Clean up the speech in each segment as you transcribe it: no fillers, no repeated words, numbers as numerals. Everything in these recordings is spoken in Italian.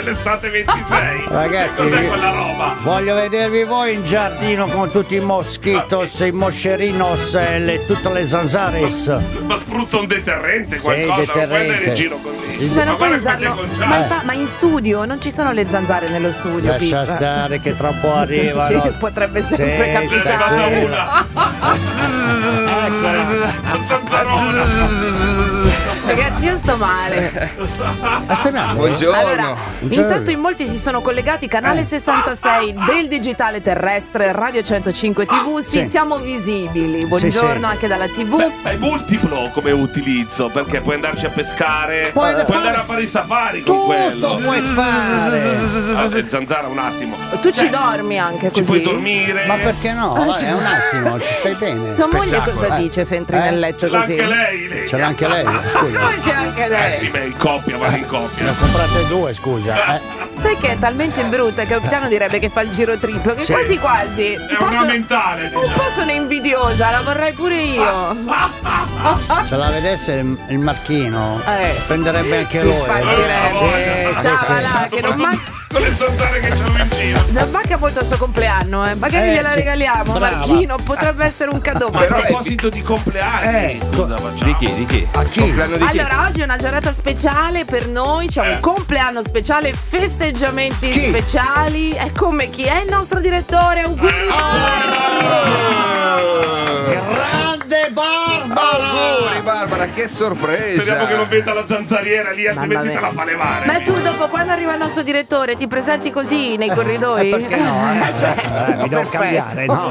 dell'estate 26. Ragazzi, cos'è quella roba? Voglio vedervi voi in giardino con tutti i moschitos, i moscerinos e tutte le zanzares. Ma spruzza un deterrente, qualcosa, non puoi andare in giro così. Sì, ma non puoi guarda usarlo. quasi conciato. Ma in studio non ci sono le zanzare nello studio. Lascia Pippa. stare che tra un po' arrivano. Che potrebbe sempre Sì, Ne è arrivata capitare. una. La zanzarona. Ragazzi, io sto male. Buongiorno. Allora, intanto in molti si sono collegati, canale 66 del digitale terrestre, Radio 105 TV. Sì, siamo visibili. Buongiorno sì. anche dalla TV. Beh, è multiplo come utilizzo, perché puoi andarci a pescare, Puoi andare a fare i safari con quello. Tutto puoi fare. Ah, zanzara un attimo. Tu ci dormi anche Ci così. puoi dormire. Ma perché no? È un attimo, ci stai bene. Tua moglie cosa Spettacolo. dice se entri nel letto Ce l'ha così? anche lei. Ce l'ha anche lei, scusa. Come c'è anche lei? Sì, beh, in coppia, vanno in Ne coppia. ho comprate due, scusa. Sai che è talmente brutta che il capitano direbbe che fa il giro triplo, che Sì. quasi quasi È ornamentale, un diciamo. po' sono invidiosa, la vorrei pure io. Se la vedesse il Marchino, prenderebbe anche lui. Impazzirebbe. Sì, Ciao, sì, va là, sì. che non manca. Con le zanzare che c'hanno in giro. Non manca molto il suo compleanno, magari gliela sì. regaliamo. Brava. Marchino, potrebbe essere un cadeau Ma a per te. proposito di compleanni, scusa, facciamo. Di chi? Di chi? A chi? Compleanno di chi? Allora, oggi è una giornata speciale per noi, c'è un compleanno speciale, festeggiamenti Chi? speciali. È come chi è il nostro direttore, auguri. Grande Barbara! Auguri Barbara, che sorpresa! Speriamo che non veda la zanzariera lì, altrimenti te la fa levare. Ma tu dopo quando arriva il nostro direttore ti presenti così nei corridoi? Perché no? Certo, Mi devo perfetto. cambiare, no?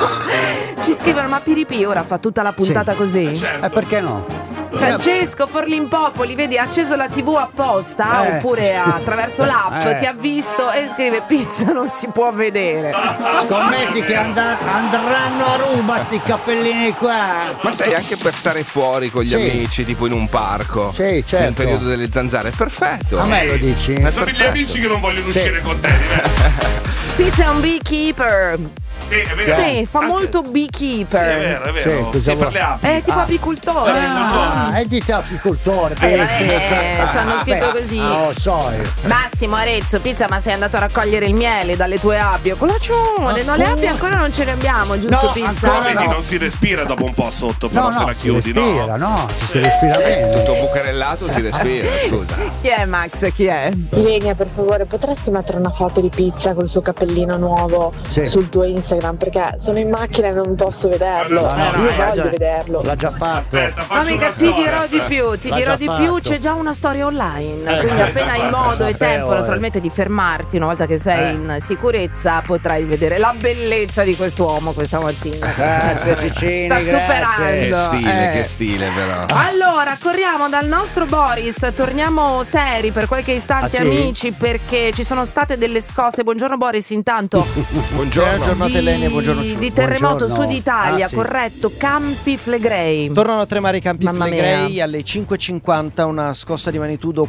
Ci scrivono, ma Piripi ora fa tutta la puntata così? Certo. Perché no? Francesco Forlimpopoli, vedi, ha acceso la TV apposta oppure attraverso l'app, ti ha visto e scrive pizza non si può vedere. Scommetti che andranno a ruba sti cappellini qua. Ma sai, anche per stare fuori con gli Sì. amici, tipo in un parco, Sì, certo. nel periodo delle zanzare, è perfetto. A me lo dici? Ma sono gli amici che non vogliono uscire con te. Pizza è un beekeeper. Sì, è vero. Sì, fa molto Sì, è beekeeper. vero, è Sì, vero. cosa Sì, vuoi? per le api. È tipo apicoltore. È di te apicoltore. ci hanno scritto così. Lo so. Massimo Arezzo, pizza, ma sei andato a raccogliere il miele dalle tue api? Con la cione, no, le api ancora non ce le abbiamo, giusto No, pizza? ancora Vedi, no. non si respira dopo un po' sotto, però se la si chiudi, no? respira, no? Si respira bene. Tutto bucarellato si respira, scusa. Chi è Max? Chi è? Ilenia, per favore, potresti mettere una foto di pizza col suo cappellino nuovo Sì. sul tuo Instagram? Perché sono in macchina e non posso vederlo. No, no, Io l'ha voglio già- vederlo. L'ha già fatto. Aspetta, faccio Amica, una ti storia. dirò di più, ti L'ha dirò già di fatto. più, c'è già una storia online, quindi appena hai modo e tempo sapevo, naturalmente di fermarti, una volta che sei in sicurezza potrai vedere la bellezza di quest'uomo questa mattina. Grazie Cicini, Sta grazie. superando. Che stile però. Allora, corriamo dal nostro Boris, torniamo seri per qualche istante, Ah, sì? amici, perché ci sono state delle scosse. Buongiorno Boris, intanto. Buongiorno. giornata Elenia, buongiorno. Di terremoto Buongiorno. Sud Italia, Ah, sì. corretto, Campi Flegrei. Tornano a tremare i Campi Mamma Flegrei mia. alle 5.50, una scossa di magnitudo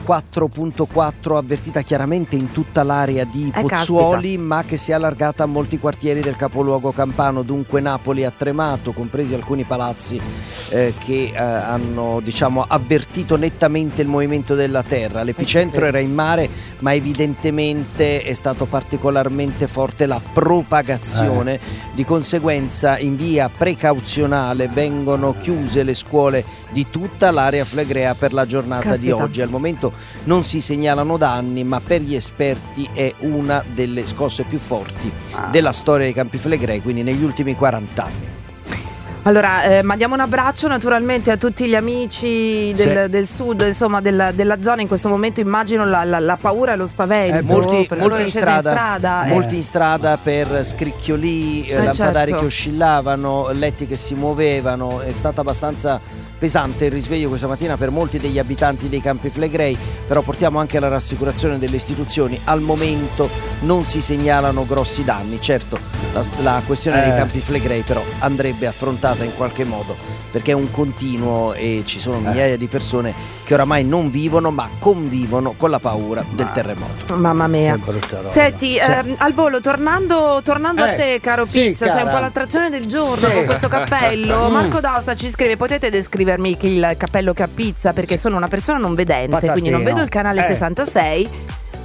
4.4 avvertita chiaramente in tutta l'area di Pozzuoli, ma che si è allargata a molti quartieri del capoluogo campano. Dunque Napoli ha tremato, compresi alcuni palazzi che hanno, diciamo, avvertito nettamente il movimento della terra. L'epicentro era in mare, ma evidentemente è stato particolarmente forte la propagazione. Di conseguenza, in via precauzionale vengono chiuse le scuole di tutta l'area flegrea per la giornata di Caspita. oggi. Al momento non si segnalano danni, ma per gli esperti è una delle scosse più forti della storia dei Campi Flegrei, quindi negli ultimi 40 anni. Allora, mandiamo un abbraccio naturalmente a tutti gli amici del sud, insomma, della zona. In questo momento immagino la paura e lo spavento. Molti per in scesi strada, eh. molti in strada per scricchiolii, lampadari certo. che oscillavano, letti che si muovevano. È stata abbastanza pesante il risveglio questa mattina per molti degli abitanti dei Campi Flegrei, però portiamo anche la rassicurazione delle istituzioni: al momento non si segnalano grossi danni. Certo, la questione dei Campi Flegrei però andrebbe affrontata in qualche modo, perché è un continuo e ci sono migliaia di persone che oramai non vivono ma convivono con la paura del terremoto. Mamma mia. Che brutta roba. Senti, al volo, tornando a te, caro sì, Pizza, sei un cara. po' l'attrazione del giorno Sì. con questo cappello. Marco D'Ossa ci scrive: potete descrivermi il cappello che ha Pizza? Perché sono una persona non vedente, quindi non Patatino. vedo il canale 66.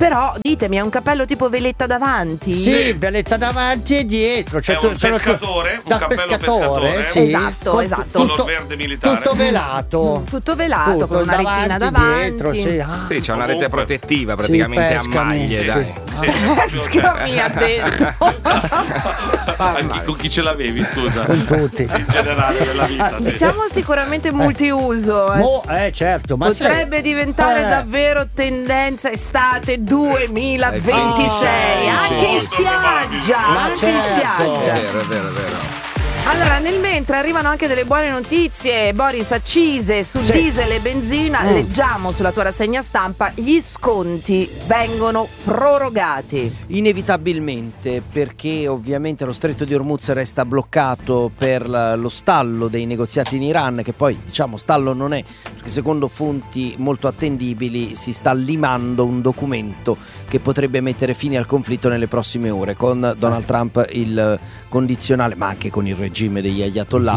Però ditemi, è un cappello tipo veletta davanti? Sì, veletta davanti e dietro. Cioè, è un pescatore, un cappello pescatore. Sì. Esatto. Color verde militare. Tutto velato. Tutto velato, con una retina davanti. Dietro, sì. Sì, c'è una rete protettiva praticamente a maglie, sì. dai. Pescami, ha detto. Con chi ce l'avevi, scusa? Con tutti. Sì, in generale nella vita. Sì. Diciamo sicuramente multiuso. Certo, ma potrebbe diventare davvero tendenza estate 2026 anche in spiaggia, anche in spiaggia. È vero. Allora, nel mentre arrivano anche delle buone notizie. Boris, accise su diesel e benzina. Leggiamo sulla tua rassegna stampa: gli sconti vengono prorogati. Inevitabilmente, perché ovviamente lo stretto di Hormuz resta bloccato per lo stallo dei negoziati in Iran, che poi diciamo stallo non è, perché secondo fonti molto attendibili si sta limando un documento che potrebbe mettere fine al conflitto nelle prossime ore, con Donald Trump il condizionale, ma anche con il regime degli Ayatollah,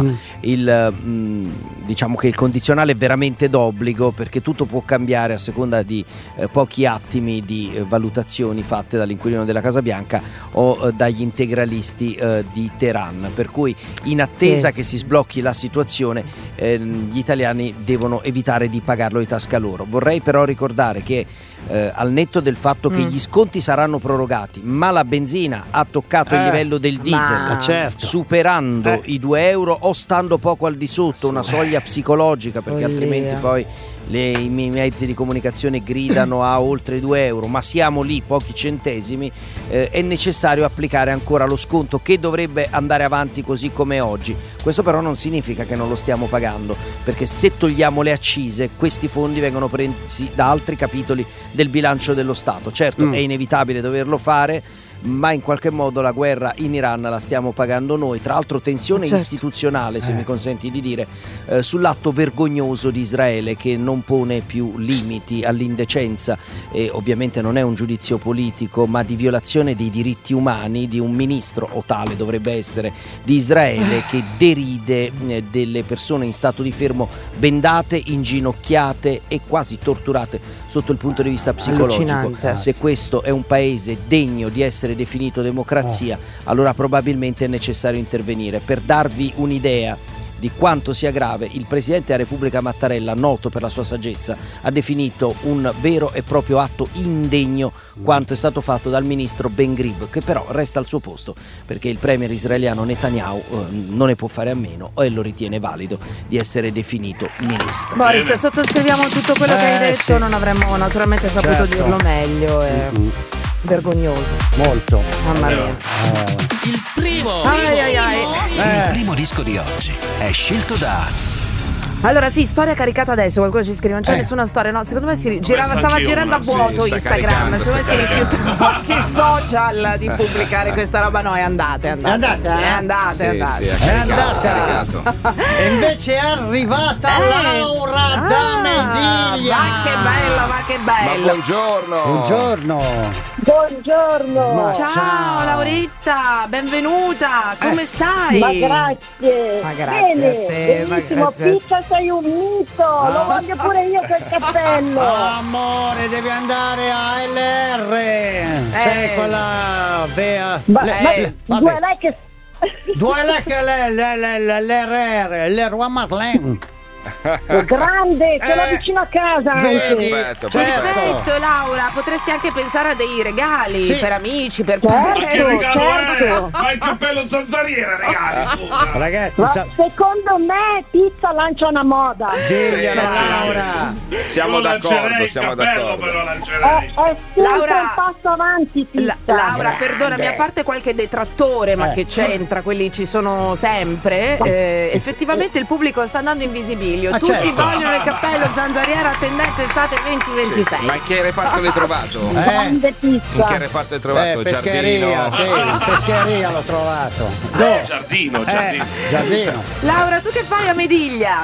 diciamo che il condizionale è veramente d'obbligo, perché tutto può cambiare a seconda di pochi attimi di valutazioni fatte dall'inquilino della Casa Bianca o dagli integralisti di Teheran, per cui in attesa che si sblocchi la situazione gli italiani devono evitare di pagarlo di tasca loro. Vorrei però ricordare che al netto del fatto che gli sconti saranno prorogati, ma la benzina ha toccato il livello del diesel, superando i 2 euro o stando poco al di sotto, una soglia psicologica, perché altrimenti poi i mezzi di comunicazione gridano a oltre 2 euro, ma siamo lì pochi centesimi. È necessario applicare ancora lo sconto, che dovrebbe andare avanti così come oggi. Questo però non significa che non lo stiamo pagando, perché se togliamo le accise questi fondi vengono presi da altri capitoli del bilancio dello Stato. Certo, è inevitabile doverlo fare, ma in qualche modo la guerra in Iran la stiamo pagando noi. Tra l'altro tensione istituzionale, se mi consenti di dire, sull'atto vergognoso di Israele, che non pone più limiti all'indecenza, e ovviamente non è un giudizio politico, ma di violazione dei diritti umani di un ministro, o tale dovrebbe essere, di Israele, che deride delle persone in stato di fermo bendate, inginocchiate e quasi torturate sotto il punto di vista psicologico. Se questo è un paese degno di essere definito democrazia, allora probabilmente è necessario intervenire. Per darvi un'idea di quanto sia grave, il presidente della Repubblica Mattarella, noto per la sua saggezza, ha definito un vero e proprio atto indegno quanto è stato fatto dal ministro Ben Griv, che però resta al suo posto perché il premier israeliano Netanyahu non ne può fare a meno e lo ritiene valido di essere definito ministro. Boris, sottoscriviamo tutto quello che hai detto, non avremmo naturalmente saputo dirlo meglio. Vergognoso. Molto. Mamma mia. Il primo disco di oggi è scelto da... Allora sì, storia caricata adesso, qualcuno ci scrive, non c'è nessuna storia, no, secondo me stava girando a vuoto Instagram, secondo me si rifiutò anche i social di pubblicare questa roba. No, è andata. È andata. E invece è arrivata Laura da Mediglia. Ma che bella. Ma buongiorno. Ciao Lauretta, benvenuta, come stai? Ma grazie. Bene, benissimo, Pizza, sei un mito, lo voglio pure io quel cappello. Amore, devi andare a LR. Sei quella Due lei che l'RR, Leroy Merlin. grande, ce l'ho vicino a casa anche. Perfetto, Laura, potresti anche pensare a dei regali per amici, per Ma che regalo è? Ma il cappello zanzariera regali. Ragazzi, secondo me Pizza lancia una moda. Laura. Siamo d'accordo, il cappello, però È lancerei. sempre un passo avanti, Pizza. Laura, perdonami, a parte qualche detrattore, ma che c'entra, quelli ci sono sempre, effettivamente il pubblico sta andando in visibilio. Tutti vogliono il cappello zanzariera, tendenza estate 2026. Ma in che reparto l'hai trovato? Grande Pizza. In che reparto l'hai trovato? Pescheria, Giardino? pescheria l'ho trovato. Giardino. Laura, tu che fai a Mediglia?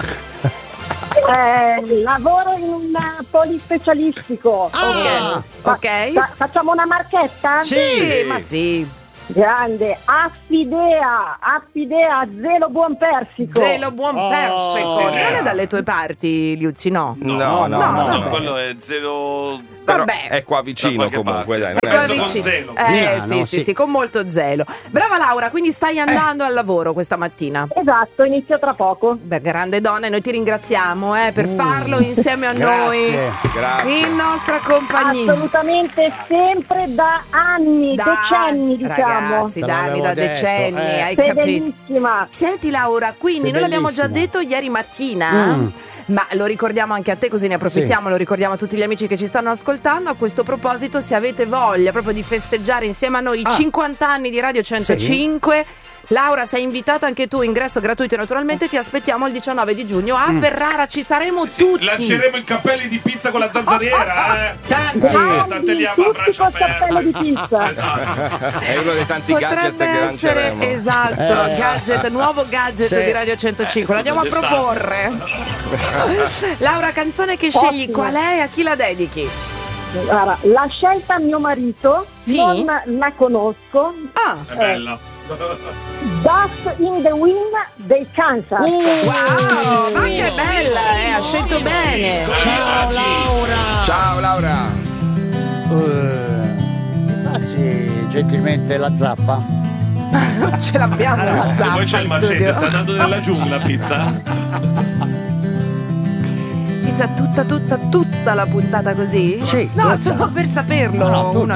Lavoro in un polispecialistico. Ok. Facciamo una marchetta? Sì, ma sì. Grande, Affidea, Zelo Buon Persico. Zelo Buon Persico. Non è dalle tue parti, Liuzzi, no? No, quello è Zelo Però Vabbè. è qua vicino comunque, dai. È qua vicino. Milano, sì, con molto zelo. Brava Laura, quindi stai andando al lavoro questa mattina? Esatto, inizio tra poco. Beh, grande donna, e noi ti ringraziamo per farlo insieme a noi, Grazie. in nostra compagnia. Assolutamente, sempre da anni, decenni, diciamo. Ragazzi, da anni, da decenni, hai capito? Fedelissima. Senti Laura, quindi noi l'abbiamo già detto ieri mattina, ma lo ricordiamo anche a te, così ne approfittiamo, lo ricordiamo a tutti gli amici che ci stanno ascoltando. A questo proposito, se avete voglia proprio di festeggiare insieme a noi i 50 anni di Radio 105, Laura, sei invitata anche tu, ingresso gratuito naturalmente, ti aspettiamo il 19 di giugno a Ferrara, ci saremo tutti. Lanceremo i cappelli di pizza con la zanzariera, state lì a braccio aperto. Di pizza. Esatto. È uno dei tanti gadget che lanceremo. Esatto, gadget, nuovo gadget di Radio 105, l'andiamo a proporre. Laura, canzone che scegli, qual è e a chi la dedichi? Guarda, la scelta a mio marito, non la conosco. È bella. Dust in the Wind dei Kansas. Wow, ma che bella, ha scelto bene. Ciao Laura. Ciao Laura. Passi gentilmente la zappa. Non ce l'abbiamo la zappa. Poi c'è il macete, sta andando nella giungla pizza. Tutta la puntata così? Sì, no, tutta. solo per saperlo. No, Una